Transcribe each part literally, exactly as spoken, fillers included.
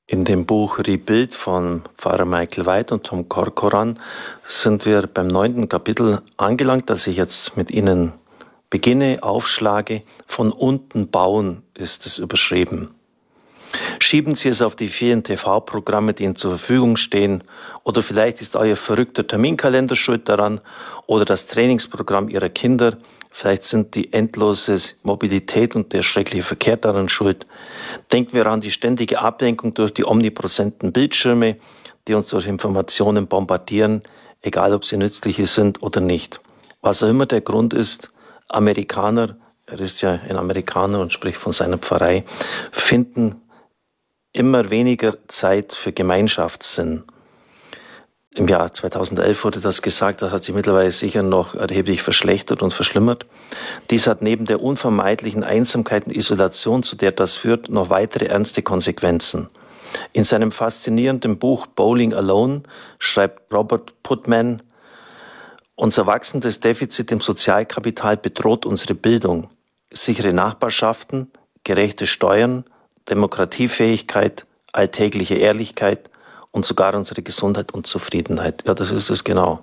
In dem Buch Rebuild von Pfarrer Michael White und Tom Corcoran sind wir beim neunten Kapitel angelangt, das ich jetzt mit Ihnen beginne, aufschlage. Von unten bauen ist es überschrieben. Schieben Sie es auf die vielen T V-Programme, die Ihnen zur Verfügung stehen, oder vielleicht ist euer verrückter Terminkalender schuld daran oder das Trainingsprogramm Ihrer Kinder. Vielleicht sind die endlose Mobilität und der schreckliche Verkehr daran schuld. Denken wir an die ständige Ablenkung durch die omnipräsenten Bildschirme, die uns durch Informationen bombardieren, egal ob sie nützliche sind oder nicht. Was auch immer der Grund ist, Amerikaner, er ist ja ein Amerikaner und spricht von seiner Pfarrei, finden immer weniger Zeit für Gemeinschaftssinn. Im Jahr zweitausendelf wurde das gesagt, das hat sich mittlerweile sicher noch erheblich verschlechtert und verschlimmert. Dies hat neben der unvermeidlichen Einsamkeit und Isolation, zu der das führt, noch weitere ernste Konsequenzen. In seinem faszinierenden Buch Bowling Alone schreibt Robert Putnam: Unser wachsendes Defizit im Sozialkapital bedroht unsere Bildung, sichere Nachbarschaften, gerechte Steuern, Demokratiefähigkeit, alltägliche Ehrlichkeit und sogar unsere Gesundheit und Zufriedenheit. Ja, das ist es genau.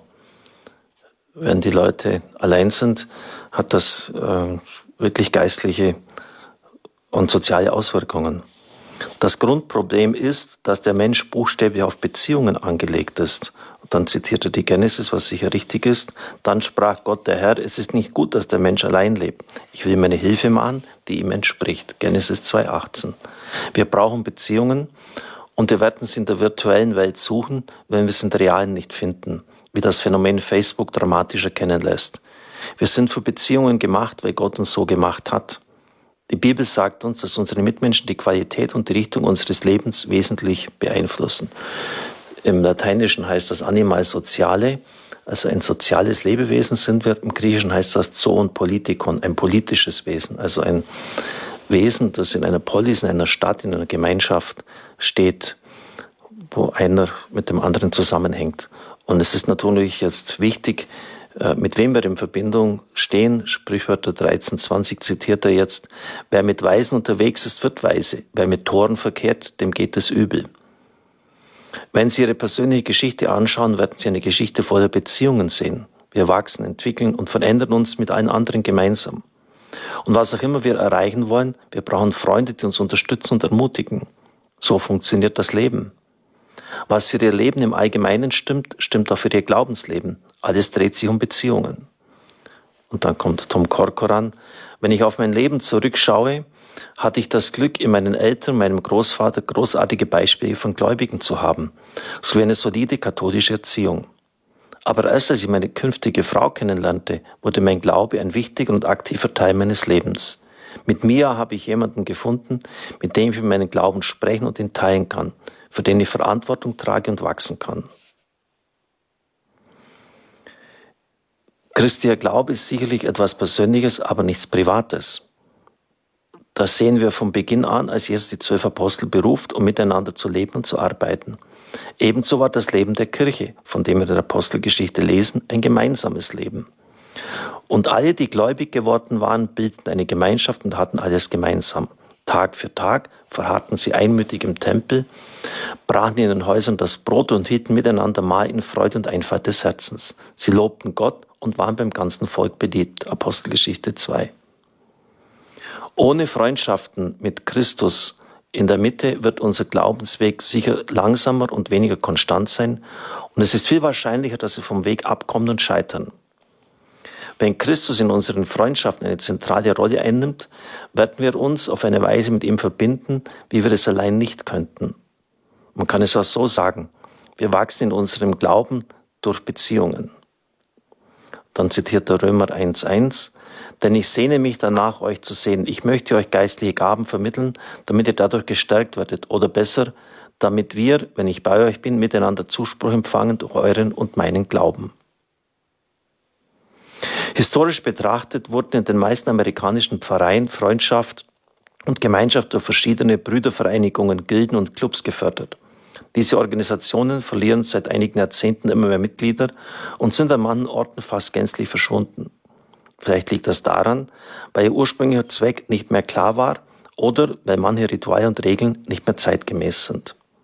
Wenn die Leute allein sind, hat das äh, wirklich geistliche und soziale Auswirkungen. Das Grundproblem ist, dass der Mensch buchstäblich auf Beziehungen angelegt ist. Und dann zitiert er die Genesis, was sicher richtig ist. Dann sprach Gott der Herr: Es ist nicht gut, dass der Mensch allein lebt. Ich will mir eine Hilfe machen, die ihm entspricht. Genesis zwei achtzehn. Wir brauchen Beziehungen und wir werden sie in der virtuellen Welt suchen, wenn wir es in der realen nicht finden, wie das Phänomen Facebook dramatisch erkennen lässt. Wir sind für Beziehungen gemacht, weil Gott uns so gemacht hat. Die Bibel sagt uns, dass unsere Mitmenschen die Qualität und die Richtung unseres Lebens wesentlich beeinflussen. Im Lateinischen heißt das Animal Sociale, also ein soziales Lebewesen sind wir. Im Griechischen heißt das Zoon Politikon, ein politisches Wesen, also ein Wesen, das in einer Polis, in einer Stadt, in einer Gemeinschaft steht, wo einer mit dem anderen zusammenhängt. Und es ist natürlich jetzt wichtig, mit wem wir in Verbindung stehen. Sprichwörter dreizehn zwanzig zitiert er jetzt: Wer mit Weisen unterwegs ist, wird weise. Wer mit Toren verkehrt, dem geht es übel. Wenn Sie Ihre persönliche Geschichte anschauen, werden Sie eine Geschichte voller Beziehungen sehen. Wir wachsen, entwickeln und verändern uns mit allen anderen gemeinsam. Und was auch immer wir erreichen wollen, wir brauchen Freunde, die uns unterstützen und ermutigen. So funktioniert das Leben. Was für Ihr Leben im Allgemeinen stimmt, stimmt auch für Ihr Glaubensleben. Alles dreht sich um Beziehungen. Und dann kommt Tom Corcoran: Wenn ich auf mein Leben zurückschaue, hatte ich das Glück, in meinen Eltern, meinem Großvater großartige Beispiele von Gläubigen zu haben, sowie eine solide katholische Erziehung. Aber erst als ich meine künftige Frau kennenlernte, wurde mein Glaube ein wichtiger und aktiver Teil meines Lebens. Mit Mia habe ich jemanden gefunden, mit dem ich über meinen Glauben sprechen und ihn teilen kann, für den ich Verantwortung trage und wachsen kann. Christlicher Glaube ist sicherlich etwas Persönliches, aber nichts Privates. Das sehen wir von Beginn an, als Jesus die zwölf Apostel beruft, um miteinander zu leben und zu arbeiten. Ebenso war das Leben der Kirche, von dem wir in der Apostelgeschichte lesen, ein gemeinsames Leben. Und alle, die gläubig geworden waren, bildeten eine Gemeinschaft und hatten alles gemeinsam. Tag für Tag verharrten sie einmütig im Tempel, brachen in den Häusern das Brot und hielten miteinander Mahl in Freude und Einfalt des Herzens. Sie lobten Gott und waren beim ganzen Volk beliebt. Apostelgeschichte zwei. Ohne Freundschaften mit Christus in der Mitte wird unser Glaubensweg sicher langsamer und weniger konstant sein, und es ist viel wahrscheinlicher, dass wir vom Weg abkommen und scheitern. Wenn Christus in unseren Freundschaften eine zentrale Rolle einnimmt, werden wir uns auf eine Weise mit ihm verbinden, wie wir es allein nicht könnten. Man kann es auch so sagen: Wir wachsen in unserem Glauben durch Beziehungen. Dann zitiert der Römer eins eins: Denn ich sehne mich danach, euch zu sehen. Ich möchte euch geistliche Gaben vermitteln, damit ihr dadurch gestärkt werdet. Oder besser, damit wir, wenn ich bei euch bin, miteinander Zuspruch empfangen durch euren und meinen Glauben. Historisch betrachtet wurden in den meisten amerikanischen Pfarreien Freundschaft und Gemeinschaft durch verschiedene Brüdervereinigungen, Gilden und Clubs gefördert. Diese Organisationen verlieren seit einigen Jahrzehnten immer mehr Mitglieder und sind an manchen Orten fast gänzlich verschwunden. Vielleicht liegt das daran, weil ihr ursprünglicher Zweck nicht mehr klar war oder weil manche Rituale und Regeln nicht mehr zeitgemäß sind.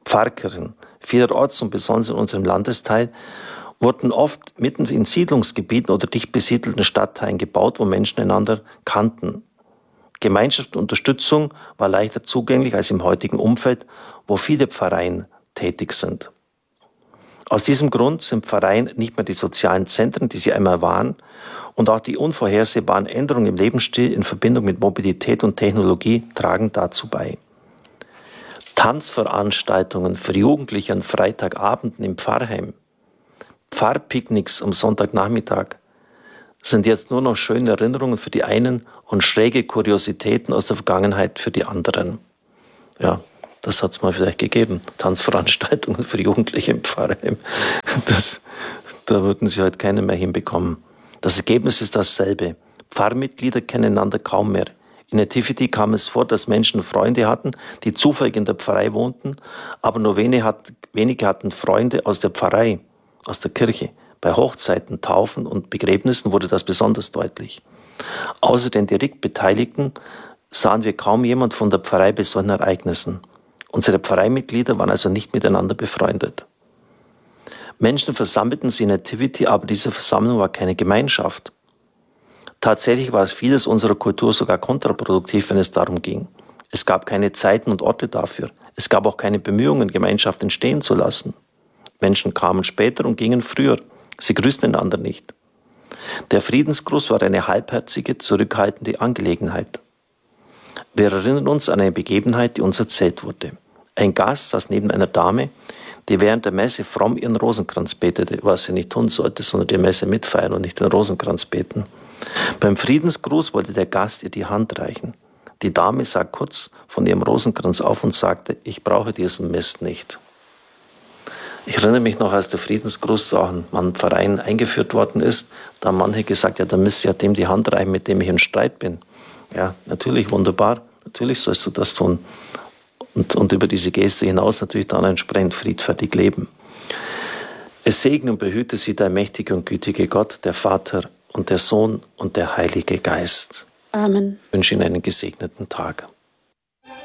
Pfarrkirchen, vielerorts und besonders in unserem Landesteil, wurden oft mitten in Siedlungsgebieten oder dicht besiedelten Stadtteilen gebaut, wo Menschen einander kannten. Gemeinschaft und Unterstützung war leichter zugänglich als im heutigen Umfeld, wo viele Pfarreien tätig sind. Aus diesem Grund sind Pfarreien nicht mehr die sozialen Zentren, die sie einmal waren, und auch die unvorhersehbaren Änderungen im Lebensstil in Verbindung mit Mobilität und Technologie tragen dazu bei. Tanzveranstaltungen für Jugendliche an Freitagabenden im Pfarrheim, Pfarrpicknicks am Sonntagnachmittag sind jetzt nur noch schöne Erinnerungen für die einen und schräge Kuriositäten aus der Vergangenheit für die anderen. Ja, das hat es mal vielleicht gegeben. Tanzveranstaltungen für Jugendliche im Pfarrheim. Das, da würden sie heute keine mehr hinbekommen. Das Ergebnis ist dasselbe. Pfarrmitglieder kennen einander kaum mehr. In Nativity kam es vor, dass Menschen Freunde hatten, die zufällig in der Pfarrei wohnten, aber nur wenige, hat, wenige hatten Freunde aus der Pfarrei, aus der Kirche. Bei Hochzeiten, Taufen und Begräbnissen wurde das besonders deutlich. Außer den direkt Beteiligten sahen wir kaum jemand von der Pfarrei bei solchen Ereignissen. Unsere Pfarreimitglieder waren also nicht miteinander befreundet. Menschen versammelten sich in Nativity, aber diese Versammlung war keine Gemeinschaft. Tatsächlich war es vieles unserer Kultur sogar kontraproduktiv, wenn es darum ging. Es gab keine Zeiten und Orte dafür. Es gab auch keine Bemühungen, Gemeinschaft entstehen zu lassen. Menschen kamen später und gingen früher. Sie grüßten einander nicht. Der Friedensgruß war eine halbherzige, zurückhaltende Angelegenheit. Wir erinnern uns an eine Begebenheit, die uns erzählt wurde. Ein Gast saß neben einer Dame, die während der Messe fromm ihren Rosenkranz betete, was sie nicht tun sollte, sondern die Messe mitfeiern und nicht den Rosenkranz beten. Beim Friedensgruß wollte der Gast ihr die Hand reichen. Die Dame sah kurz von ihrem Rosenkranz auf und sagte, ich brauche diesen Mist nicht. Ich erinnere mich noch, als der Friedensgruß auch in meinem Verein eingeführt worden ist, da haben manche gesagt, ja, da müsst ihr dem die Hand reichen, mit dem ich in Streit bin. Ja, natürlich, wunderbar, natürlich sollst du das tun. Und, und über diese Geste hinaus natürlich dann entsprechend friedfertig leben. Es segne und behüte sie der mächtige und gütige Gott, der Vater und der Sohn und der Heilige Geist. Amen. Ich wünsche Ihnen einen gesegneten Tag.